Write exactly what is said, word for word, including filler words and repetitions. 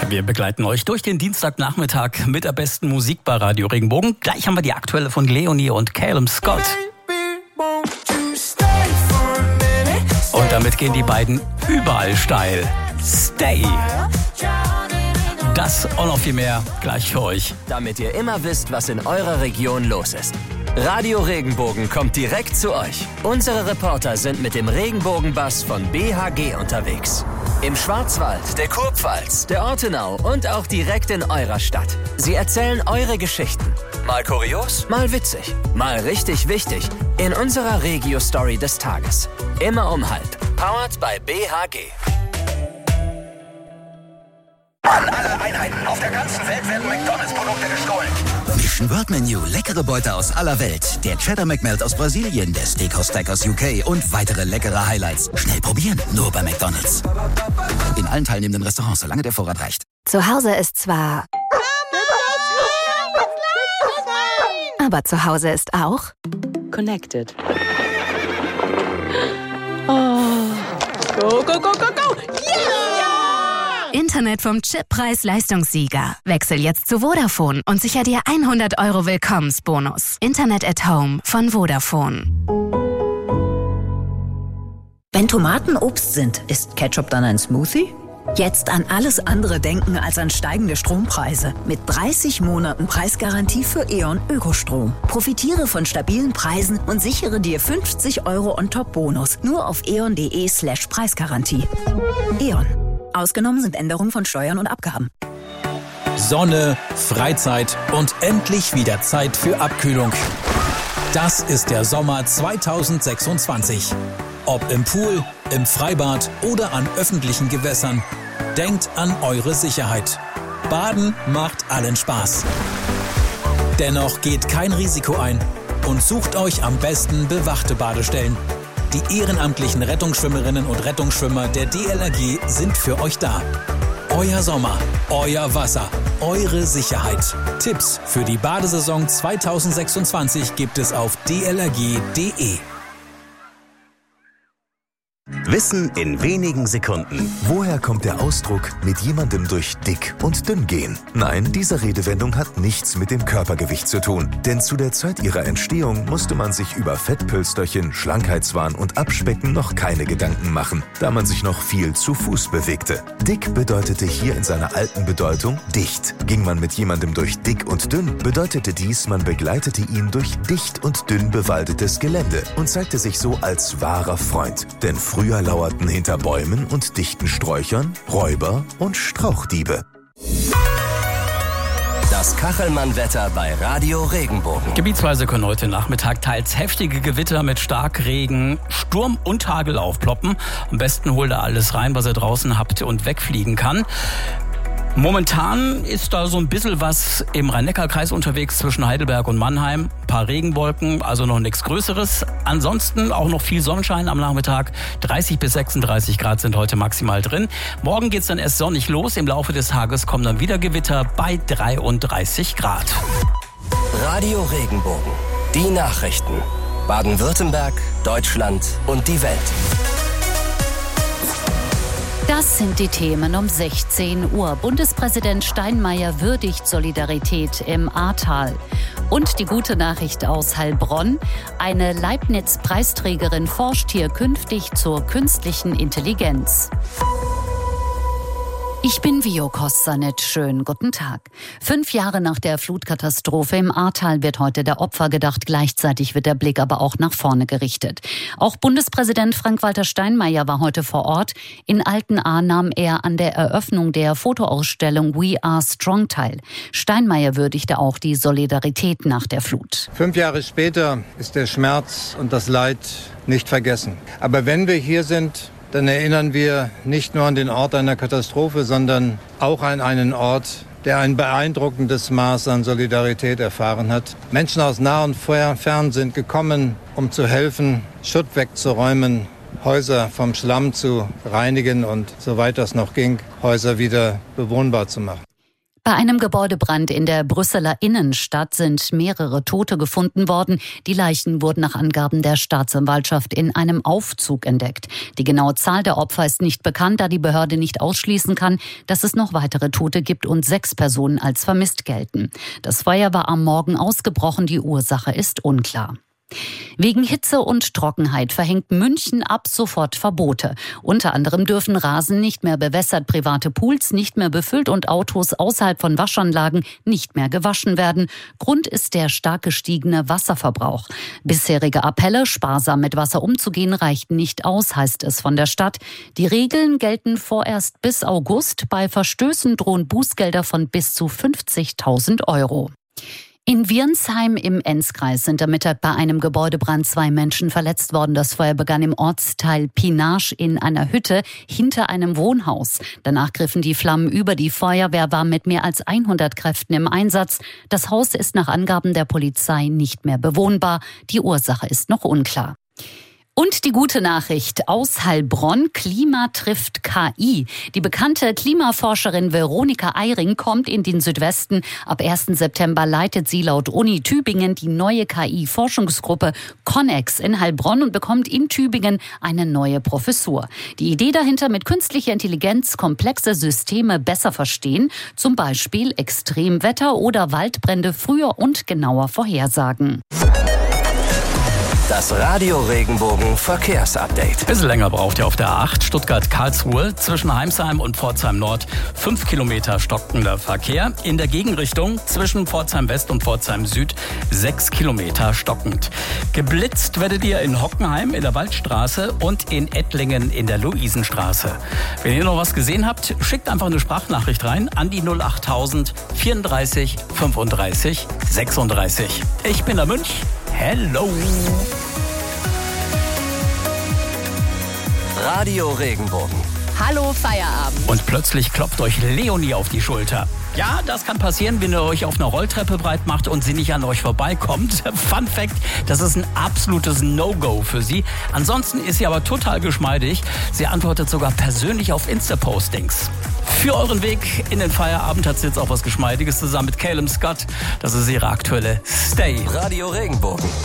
Wir begleiten euch durch den Dienstagnachmittag mit der besten Musik bei Radio Regenbogen. Gleich haben wir die aktuelle von Leonie und Calum Scott. Und damit gehen die beiden überall steil. Stay. Das und noch viel mehr gleich für euch. Damit ihr immer wisst, was in eurer Region los ist. Radio Regenbogen kommt direkt zu euch. Unsere Reporter sind mit dem Regenbogenbus von B H G unterwegs. Im Schwarzwald, der Kurpfalz, der Ortenau und auch direkt in eurer Stadt. Sie erzählen eure Geschichten. Mal kurios, mal witzig, mal richtig wichtig. In unserer Regio-Story des Tages. Immer um halb. Powered by B H G. An alle Einheiten auf der ganzen Welt werden McDonalds-Produkte gestohlen. Mission World Menu, leckere Beute aus aller Welt. Der Cheddar McMelt aus Brasilien, der Steakhouse Stack aus U K und weitere leckere Highlights. Schnell probieren, nur bei McDonalds. In allen teilnehmenden Restaurants, solange der Vorrat reicht. Zu Hause ist zwar... Aber zu Hause ist auch... Connected. Oh. Go, go, go, go, go! Yeah! Internet vom Chip-Preis-Leistungssieger. Wechsel jetzt zu Vodafone und sicher dir hundert Euro Willkommensbonus. Internet at Home von Vodafone. Wenn Tomaten Obst sind, ist Ketchup dann ein Smoothie? Jetzt an alles andere denken als an steigende Strompreise. Mit dreißig Monaten Preisgarantie für E.ON Ökostrom. Profitiere von stabilen Preisen und sichere dir fünfzig Euro on top Bonus. Nur auf eon.de slash Preisgarantie. E.ON. Ausgenommen sind Änderungen von Steuern und Abgaben. Sonne, Freizeit und endlich wieder Zeit für Abkühlung. Das ist der Sommer zweitausendsechsundzwanzig. Ob im Pool, im Freibad oder an öffentlichen Gewässern. Denkt an eure Sicherheit. Baden macht allen Spaß. Dennoch geht kein Risiko ein und sucht euch am besten bewachte Badestellen. Die ehrenamtlichen Rettungsschwimmerinnen und Rettungsschwimmer der D L R G sind für euch da. Euer Sommer, euer Wasser, eure Sicherheit. Tipps für die Badesaison zweitausendsechsundzwanzig gibt es auf d l r g punkt d e. Wissen in wenigen Sekunden. Woher kommt der Ausdruck mit jemandem durch dick und dünn gehen? Nein, diese Redewendung hat nichts mit dem Körpergewicht zu tun. Denn zu der Zeit ihrer Entstehung musste man sich über Fettpölsterchen, Schlankheitswahn und Abspecken noch keine Gedanken machen, da man sich noch viel zu Fuß bewegte. Dick bedeutete hier in seiner alten Bedeutung dicht. Ging man mit jemandem durch dick und dünn, bedeutete dies, man begleitete ihn durch dicht und dünn bewaldetes Gelände und zeigte sich so als wahrer Freund. Denn früher lauerten hinter Bäumen und dichten Sträuchern Räuber und Strauchdiebe. Das Kachelmann-Wetter bei Radio Regenbogen. Gebietsweise können heute Nachmittag teils heftige Gewitter mit Starkregen, Sturm und Hagel aufploppen. Am besten holt ihr alles rein, was ihr draußen habt und wegfliegen kann. Momentan ist da so ein bisschen was im Rhein-Neckar-Kreis unterwegs zwischen Heidelberg und Mannheim. Ein paar Regenwolken, also noch nichts Größeres. Ansonsten auch noch viel Sonnenschein am Nachmittag. dreißig bis sechsunddreißig Grad sind heute maximal drin. Morgen geht's dann erst sonnig los. Im Laufe des Tages kommen dann wieder Gewitter bei dreiunddreißig Grad. Radio Regenbogen. Die Nachrichten. Baden-Württemberg, Deutschland und die Welt. Das sind die Themen um sechzehn Uhr. Bundespräsident Steinmeier würdigt Solidarität im Ahrtal. Und die gute Nachricht aus Heilbronn. Eine Leibniz-Preisträgerin forscht hier künftig zur künstlichen Intelligenz. Ich bin Vio Kossanet. Schönen guten Tag. Fünf Jahre nach der Flutkatastrophe im Ahrtal wird heute der Opfer gedacht. Gleichzeitig wird der Blick aber auch nach vorne gerichtet. Auch Bundespräsident Frank-Walter Steinmeier war heute vor Ort. In Altenahr nahm er an der Eröffnung der Fotoausstellung We Are Strong teil. Steinmeier würdigte auch die Solidarität nach der Flut. Fünf Jahre später ist der Schmerz und das Leid nicht vergessen. Aber wenn wir hier sind, dann erinnern wir nicht nur an den Ort einer Katastrophe, sondern auch an einen Ort, der ein beeindruckendes Maß an Solidarität erfahren hat. Menschen aus nah und fern sind gekommen, um zu helfen, Schutt wegzuräumen, Häuser vom Schlamm zu reinigen und, soweit das noch ging, Häuser wieder bewohnbar zu machen. Bei einem Gebäudebrand in der Brüsseler Innenstadt sind mehrere Tote gefunden worden. Die Leichen wurden nach Angaben der Staatsanwaltschaft in einem Aufzug entdeckt. Die genaue Zahl der Opfer ist nicht bekannt, da die Behörde nicht ausschließen kann, dass es noch weitere Tote gibt und sechs Personen als vermisst gelten. Das Feuer war am Morgen ausgebrochen, die Ursache ist unklar. Wegen Hitze und Trockenheit verhängt München ab sofort Verbote. Unter anderem dürfen Rasen nicht mehr bewässert, private Pools nicht mehr befüllt und Autos außerhalb von Waschanlagen nicht mehr gewaschen werden. Grund ist der stark gestiegene Wasserverbrauch. Bisherige Appelle, sparsam mit Wasser umzugehen, reichten nicht aus, heißt es von der Stadt. Die Regeln gelten vorerst bis August. Bei Verstößen drohen Bußgelder von bis zu fünfzigtausend Euro. In Wirnsheim im Enzkreis sind am Mittag bei einem Gebäudebrand zwei Menschen verletzt worden. Das Feuer begann im Ortsteil Pinage in einer Hütte hinter einem Wohnhaus. Danach griffen die Flammen über. Die Feuerwehr war mit mehr als hundert Kräften im Einsatz. Das Haus ist nach Angaben der Polizei nicht mehr bewohnbar. Die Ursache ist noch unklar. Und die gute Nachricht aus Heilbronn: Klima trifft K I. Die bekannte Klimaforscherin Veronika Eyring kommt in den Südwesten. Ab ersten September leitet sie laut Uni Tübingen die neue K I-Forschungsgruppe Connex in Heilbronn und bekommt in Tübingen eine neue Professur. Die Idee dahinter: mit künstlicher Intelligenz komplexe Systeme besser verstehen, zum Beispiel Extremwetter oder Waldbrände früher und genauer vorhersagen. Das Radio Regenbogen Verkehrsupdate. Bisschen länger braucht ihr auf der A acht Stuttgart-Karlsruhe. Zwischen Heimsheim und Pforzheim Nord fünf Kilometer stockender Verkehr. In der Gegenrichtung zwischen Pforzheim West und Pforzheim Süd sechs Kilometer stockend. Geblitzt werdet ihr in Hockenheim in der Waldstraße und in Ettlingen in der Luisenstraße. Wenn ihr noch was gesehen habt, schickt einfach eine Sprachnachricht rein an die null achttausend vierunddreißig fünfunddreißig sechsunddreißig. Ich bin der Münch. Hello! Radio Regenbogen. Hallo Feierabend. Und plötzlich klopft euch Leonie auf die Schulter. Ja, das kann passieren, wenn ihr euch auf einer Rolltreppe breit macht und sie nicht an euch vorbeikommt. Fun Fact, das ist ein absolutes No-Go für sie. Ansonsten ist sie aber total geschmeidig. Sie antwortet sogar persönlich auf Insta-Postings. Für euren Weg in den Feierabend hat sie jetzt auch was Geschmeidiges zusammen mit Caleb Scott. Das ist ihre aktuelle Stay. Radio Regenbogen.